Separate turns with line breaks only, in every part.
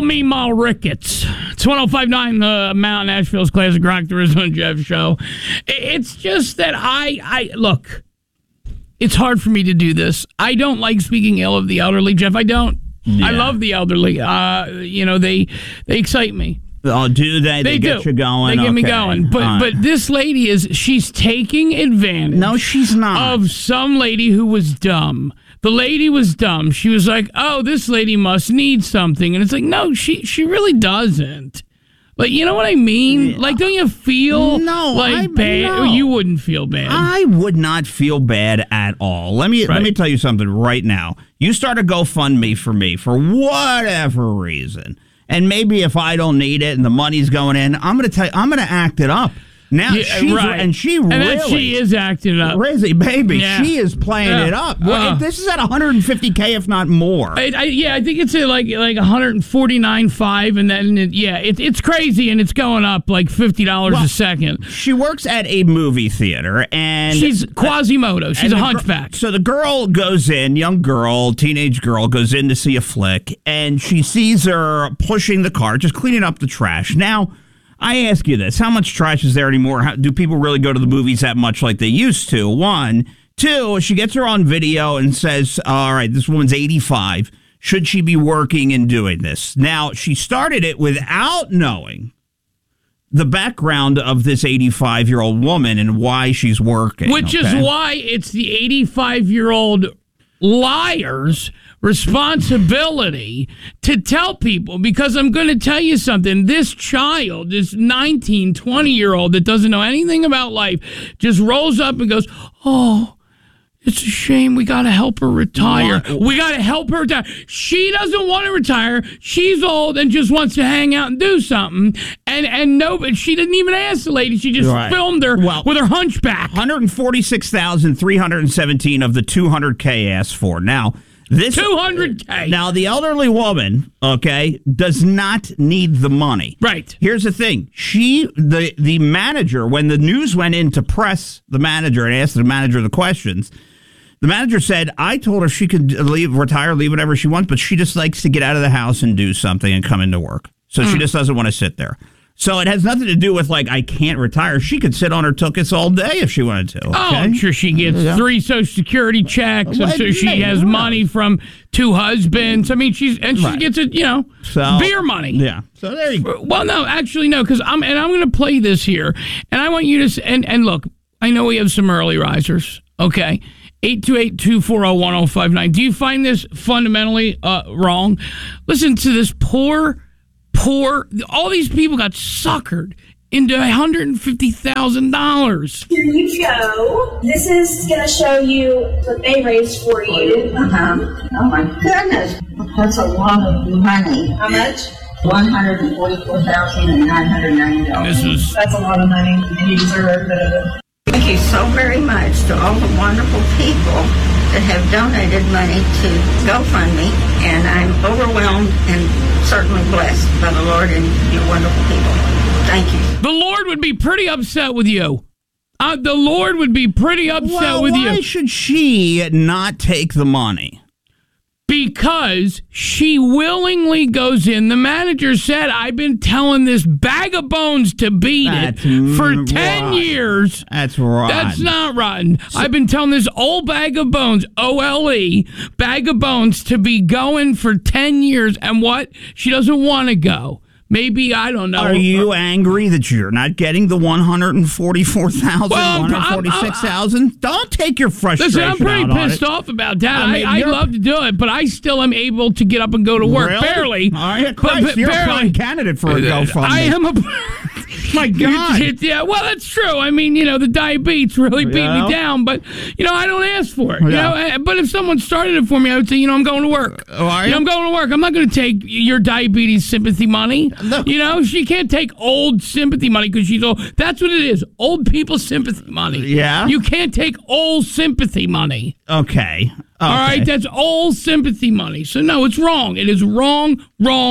me Ma Ricketts. It's 105.9 the Mount Nashville's Classic Rock, the Rizzo and Jeff Show. It's just that I look, it's hard for me to do this. I don't like speaking ill of the elderly, Jeff. I don't. Yeah. I love the elderly. They excite me.
Oh, do they? They get you going?
They get me going. But this lady she's taking advantage.
No, she's not.
Of some lady who was dumb. The lady was dumb. She was like, oh, this lady must need something. And it's like, no, she really doesn't. Like, you know what I mean? Yeah. Like, don't you feel bad? No. You wouldn't feel bad.
I would not feel bad at all. Let me tell you something right now. You start a GoFundMe for me for whatever reason. And maybe if I don't need it and the money's going in, I'm going to act it up. Now she
is acting up.
Rizzy, baby, she is playing it up. This is at $150K, if not more.
I think it's at like 149.5, and then it's crazy, and it's going up like $50 a second.
She works at a movie theater, and
she's Quasimodo. She's a hunchback.
So the girl goes in, young girl, teenage girl, goes in to see a flick, and she sees her pushing the cart, just cleaning up the trash. Now, I ask you this. How much trash is there anymore? Do people really go to the movies that much like they used to? One. Two, she gets her on video and says, all right, this woman's 85. Should she be working and doing this? Now, she started it without knowing the background of this 85-year-old woman and why she's working.
Which is why it's the 85-year-old liar's responsibility to tell people, because I'm going to tell you something. This child, this 19, 20-year-old that doesn't know anything about life, just rolls up and goes, oh, it's a shame. We got to help her retire. We got to help her retire. She doesn't want to retire. She's old and just wants to hang out and do something. And nobody, she didn't even ask the lady. She just filmed her with her hunchback.
146,317 of the 200K asked for. Now, this
200K.
Now, the elderly woman, does not need the money.
Right.
Here's the thing. The manager, when the news went in to press the manager and asked the manager the questions, the manager said, I told her she could retire, leave whatever she wants, but she just likes to get out of the house and do something and come into work. So she just doesn't want to sit there. So it has nothing to do with, I can't retire. She could sit on her tuchus all day if she wanted to. Okay?
Oh, I'm sure she gets 3 Social Security checks. I'm sure she has money from 2 husbands. I mean, she gets it, beer money.
Yeah. So there you go.
Well, no, actually, no, because I'm going to play this here. And I want you to, and look, I know we have some early risers, okay? 828-240-1059. Do you find this fundamentally wrong? Listen to this poor, all these people got suckered into $150,000.
Here you go. This is going to show you what they raised for you.
Oh my goodness. That's a lot of money.
How much?
$144,990.
That's a lot of money. You deserve every bit of it.
Thank you so very much to all the wonderful people that have donated money to GoFundMe, and I'm overwhelmed and certainly blessed by the Lord and you wonderful people. Thank you.
The Lord would be pretty upset with you. The Lord would be pretty upset with you.
Why should she not take the money?
Because she willingly goes in. The manager said, I've been telling this bag of bones to beat it for 10 years.
That's rotten.
That's not rotten. I've been telling this old bag of bones, OLE, bag of bones, to be going for 10 years. And what? She doesn't want to go. Maybe, I don't know.
Are you angry that you're not getting the $144,000, $146,000? Don't take your frustration out on it.
Listen, I'm pretty pissed off about that. I love to do it, but I still am able to get up and go to work.
Really?
Barely.
All right, Christ, you're a fine candidate for a GoFundMe.
I am a...
My God.
Yeah, well, that's true. I mean, the diabetes really beat me down, but, I don't ask for it. But if someone started it for me, I would say, I'm going to work. I'm going to work. I'm not going to take your diabetes sympathy money. No. She can't take old sympathy money because she's old. That's what it is. Old people sympathy money.
Yeah?
You can't take old sympathy money.
Okay.
All right? That's old sympathy money. So, no, it's wrong. It is wrong.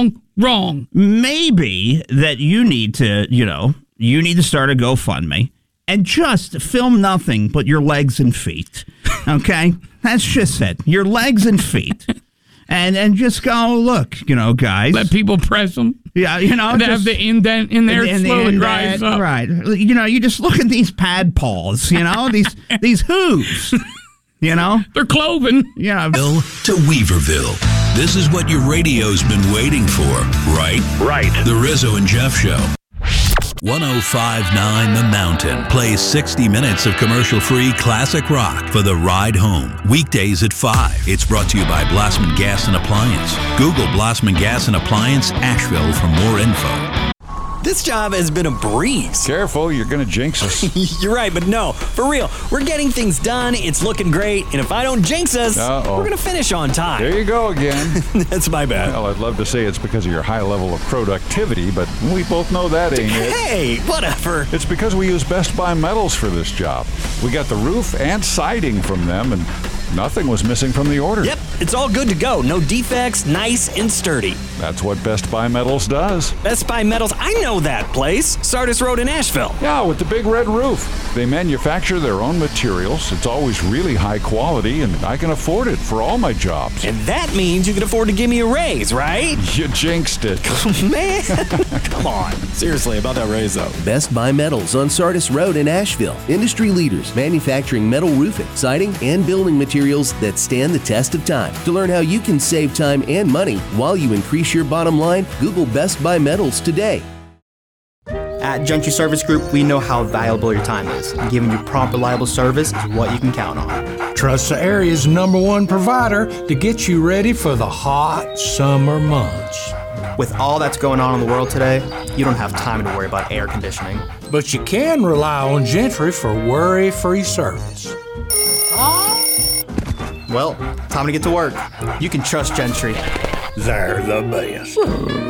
Maybe that you need to, you need to start a GoFundMe and just film nothing but your legs and feet. Okay? That's just it. Your legs and feet. and just go, look, guys.
Let people press them.
Yeah,
And have the indent in there slowly rise up.
Right. You just look at these pad paws, these hooves,
They're cloven.
Yeah.
Bill to Weaverville. This is what your radio's been waiting for, right?
Right.
The Rizzo and Jeff Show. 105.9 The Mountain plays 60 minutes of commercial-free classic rock for the ride home. Weekdays at 5. It's brought to you by Blossman Gas and Appliance. Google Blossman Gas and Appliance Asheville for more info.
This job has been a breeze.
Careful, you're going to jinx us.
You're right, but no, for real. We're getting things done, it's looking great, and if I don't jinx us, we're going to finish on time.
There you go again.
That's my bad.
Well, I'd love to say it's because of your high level of productivity, but we both know that ain't it.
Hey, whatever.
It's because we use Best Buy Metals for this job. We got the roof and siding from them, and nothing was missing from the order.
Yep, it's all good to go. No defects, nice and sturdy.
That's what Best Buy Metals does.
Best Buy Metals, I know that place. Sardis Road in Asheville.
Yeah, with the big red roof. They manufacture their own materials. It's always really high quality, and I can afford it for all my jobs.
And that means you can afford to give me a raise, right?
You jinxed it.
Man, come on. Seriously, about that raise, though.
Best Buy Metals on Sardis Road in Asheville. Industry leaders manufacturing metal roofing, siding, and building materials that stand the test of time. To learn how you can save time and money while you increase your bottom line, Google Best Buy Metals today.
At Gentry Service Group, we know how valuable your time is. And giving you prompt, reliable service is what you can count on.
Trust the area's #1 provider to get you ready for the hot summer months.
With all that's going on in the world today, you don't have time to worry about air conditioning.
But you can rely on Gentry for worry-free service.
Well, time to get to work. You can trust Gentry.
They're the best.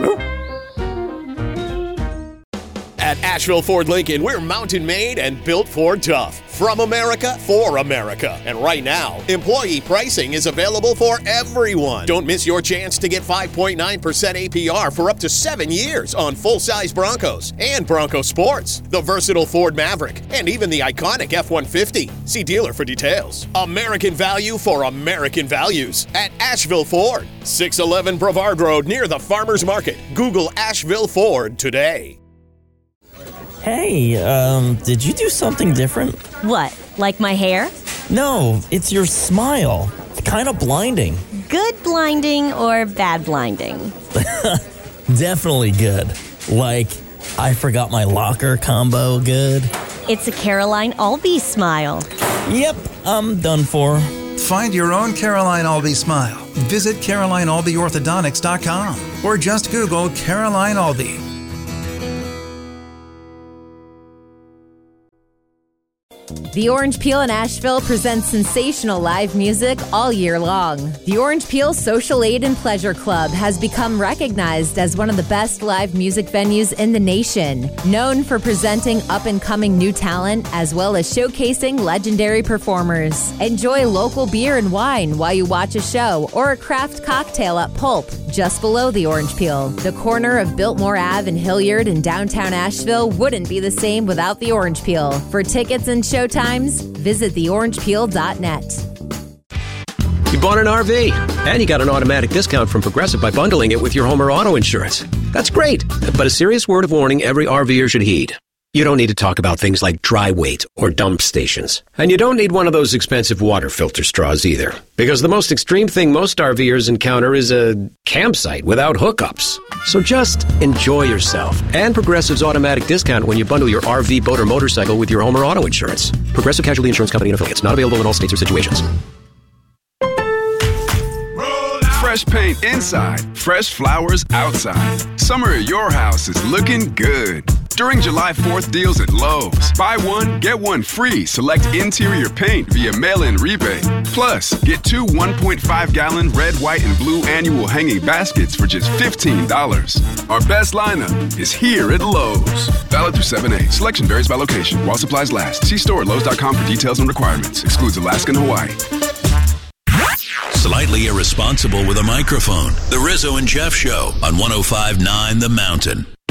At Asheville Ford Lincoln, we're mountain made and built Ford tough. From America, for America. And right now, employee pricing is available for everyone. Don't miss your chance to get 5.9% APR for up to 7 years on full-size Broncos and Bronco Sports, the versatile Ford Maverick, and even the iconic F-150. See dealer for details. American value for American values at Asheville Ford, 611 Brevard Road near the Farmers Market. Google Asheville Ford today.
Hey, did you do something different?
What, like my hair?
No, it's your smile. Kind of blinding.
Good blinding or bad blinding?
Definitely good. Like, I forgot my locker combo good.
It's a Caroline Albee smile.
Yep, I'm done for.
Find your own Caroline Albee smile. Visit CarolineAlbeeOrthodontics.com or just Google Caroline Albee.
The Orange Peel in Asheville presents sensational live music all year long. The Orange Peel Social Aid and Pleasure Club has become recognized as one of the best live music venues in the nation, known for presenting up-and-coming new talent as well as showcasing legendary performers. Enjoy local beer and wine while you watch a show or a craft cocktail at Pulp, just below the Orange Peel. The corner of Biltmore Ave and Hilliard in downtown Asheville wouldn't be the same without the Orange Peel. For tickets and showtimes, visit theorangepeel.net.
You bought an RV, and you got an automatic discount from Progressive by bundling it with your home or auto insurance. That's great, but a serious word of warning every RVer should heed. You don't need to talk about things like dry weight or dump stations. And you don't need one of those expensive water filter straws either. Because the most extreme thing most RVers encounter is a campsite without hookups. So just enjoy yourself. And Progressive's automatic discount when you bundle your RV, boat, or motorcycle with your home or auto insurance. Progressive Casualty Insurance Company and affiliates. Not available in all states or situations.
Fresh paint inside, fresh flowers outside. Summer at your house is looking good. During July 4th deals at Lowe's, buy one, get one free select interior paint via mail-in rebate. Plus, get 2 1.5-gallon red, white, and blue annual hanging baskets for just $15. Our best lineup is here at Lowe's. Valid through 7/8. Selection varies by location. While supplies last. See store at Lowe's.com for details and requirements. Excludes Alaska and Hawaii.
Slightly irresponsible with a microphone. The Rizzo and Jeff Show on 105.9 The Mountain.